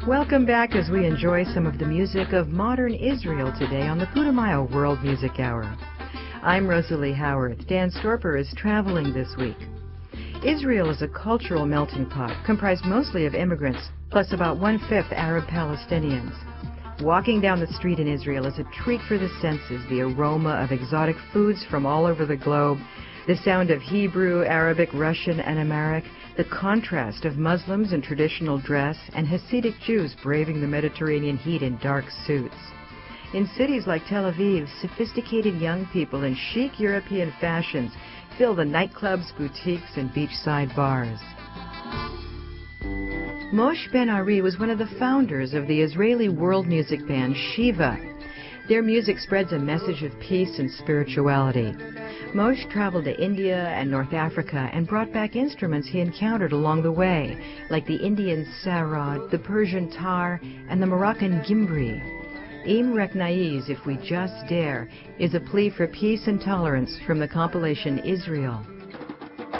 Welcome back as we enjoy some of the music of modern Israel today on the Putumayo World Music Hour. I'm Rosalie Howarth. Dan Storper is traveling this week. Israel is a cultural melting pot comprised mostly of immigrants, plus about one-fifth Arab Palestinians. Walking down the street in Israel is a treat for the senses, the aroma of exotic foods from all over the globe, the sound of Hebrew, Arabic, Russian, and Amharic, the contrast of Muslims in traditional dress and Hasidic Jews braving the Mediterranean heat in dark suits. In cities like Tel Aviv, sophisticated young people in chic European fashions fill the nightclubs, boutiques, and beachside bars. Moshe Ben-Ari was one of the founders of the Israeli world music band Shiva. Their music spreads a message of peace and spirituality. Moshe traveled to India and North Africa and brought back instruments he encountered along the way, like the Indian sarod, the Persian tar, and the Moroccan gimbri. Im Reknaiz, If We Just Dare, is a plea for peace and tolerance from the compilation Israel.